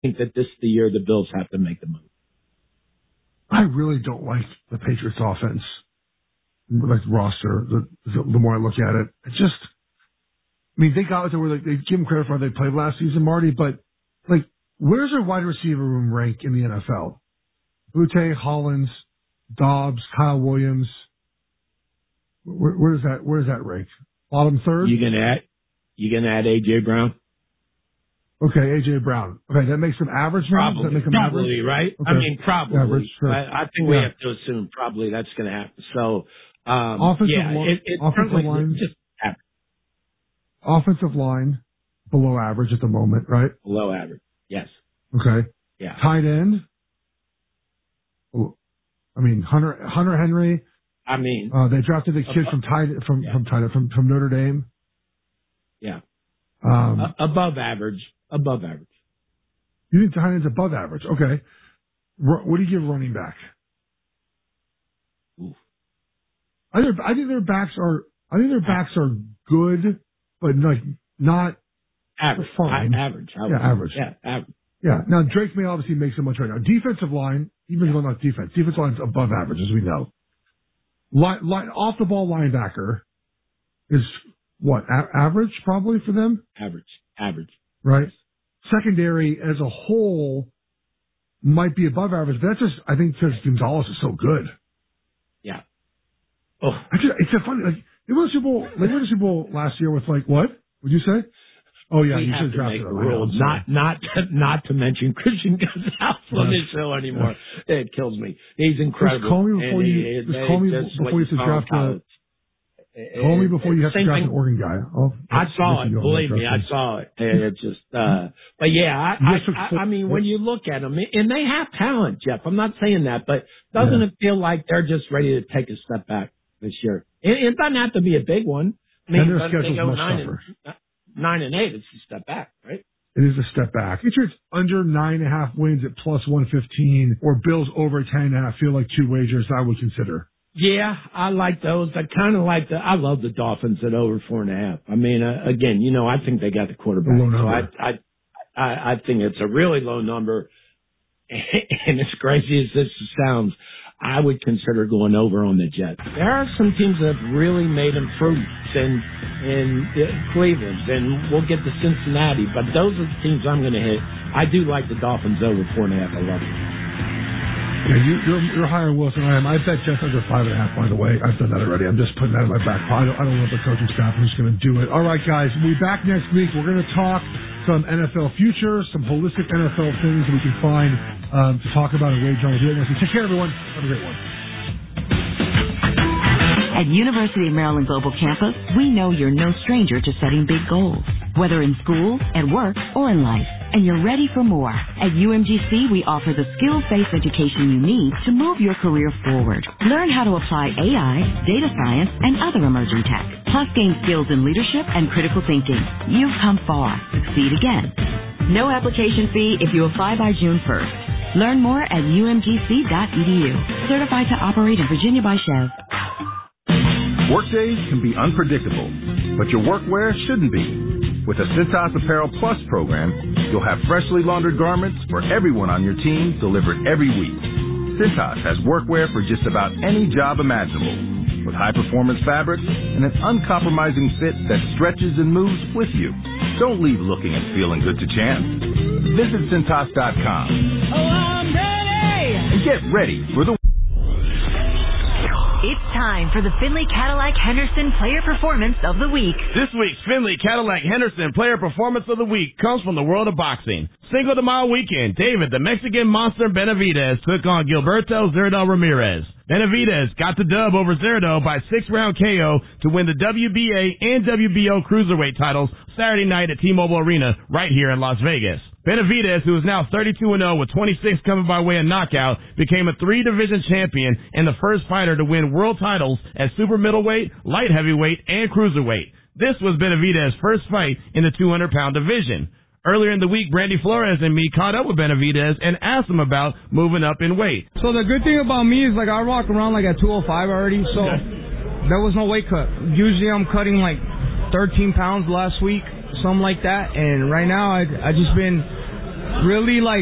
think that this is the year the Bills have to make the move. I really don't like the Patriots offense, like the roster. The more I look at it, they got to where they give them credit for how they played last season, Marty, but where's their wide receiver room rank in the NFL? Butte, Hollins, Dobbs, Kyle Williams. Where does that rank? Bottom third? You gonna add A.J. Brown? Okay, A.J. Brown. Okay, that makes them average now? Probably, Does that make them probably average? right? Okay. I mean, probably. Average, sure. I think we have to assume probably that's going to happen. So, offensive line, just average. Offensive line, below average at the moment, right? Below average, yes. Okay. Yeah. Tight end. Hunter Henry. They drafted the kid from Notre Dame. Yeah. Above average. You think tight end's above average? Okay. What do you give running back? Oof. I think their backs are good, but not average. fine. Average. Average. Yeah, average. Yeah. Now Drake may obviously make so much right now. Defensive line, even though not defense, defensive line's above average, as we know. Off the ball linebacker is what? Average probably for them? Average. Right? Secondary as a whole might be above average, but that's just, I think, because Gonzalez is so good. Yeah. Oh. It's a funny, they won the Super Bowl, Super Bowl last year with what? Would you say? Oh yeah, you should draft it. Not to mention Christian Gonzalez on this show anymore. It kills me. He's incredible. Call me before you have to draft Call me before you have to draft an Oregon guy. I saw it. Believe me, I saw it. It's just, but yeah, I mean, when you look at them, and they have talent, Jeff. I'm not saying that, but doesn't it feel like they're just ready to take a step back this year? It doesn't have to be a big one. I mean, and their schedule's much tougher. 9-8, it's a step back, right? It is a step back. Patriots under 9.5 wins at plus 115, or Bills over 10.5 feel like two wagers I would consider. Yeah, I like those. I kind of like I love the Dolphins at over 4.5. I mean, again, I think they got the quarterback. Low number. So I think it's a really low number. And as crazy as this sounds, I would consider going over on the Jets. There are some teams that have really made improvements in Cleveland, and we'll get to Cincinnati, but those are the teams I'm going to hit. I do like the Dolphins over 4.5. I love it. Yeah, you're higher Wilson than I am. I bet Jets under 5.5, by the way. I've done that already. I'm just putting that in my back pocket. I don't want the coaching staff. I'm just going to do it. All right, guys. We'll be back next week. We're going to talk some NFL futures, some holistic NFL things that we can find to talk about and rage on with you. Take care, everyone. Have a great one. At University of Maryland Global Campus, we know you're no stranger to setting big goals, whether in school, at work, or in life. And you're ready for more. At UMGC, we offer the skills-based education you need to move your career forward. Learn how to apply AI, data science, and other emerging tech. Plus gain skills in leadership and critical thinking. You've come far. Succeed again. No application fee if you apply by June 1st. Learn more at umgc.edu. Certified to operate in Virginia by Chev. Workdays can be unpredictable, but your workwear shouldn't be. With the Cintas Apparel Plus program, you'll have freshly laundered garments for everyone on your team delivered every week. Cintas has workwear for just about any job imaginable, with high-performance fabrics and an uncompromising fit that stretches and moves with you. Don't leave looking and feeling good to chance. Visit Cintas.com. Oh, I'm ready! And get ready for the... It's time for the Findlay Cadillac Henderson Player Performance of the Week. This week's Findlay Cadillac Henderson Player Performance of the Week comes from the world of boxing. Cinco de Mayo weekend, David, the Mexican monster Benavidez, took on Gilberto Zerdo Ramirez. Benavidez got the dub over Zerdo by 6-round KO to win the WBA and WBO Cruiserweight titles Saturday night at T-Mobile Arena right here in Las Vegas. Benavidez, who is now 32-0 with 26 coming by way of knockout, became a 3-division champion and the first fighter to win world titles at super middleweight, light heavyweight, and cruiserweight. This was Benavidez's first fight in the 200-pound division. Earlier in the week, Brandy Flores and me caught up with Benavidez and asked him about moving up in weight. So the good thing about me is, I walk around at 205 already, so there was no weight cut. Usually I'm cutting 13 pounds last week, something like that, and right now I just been really like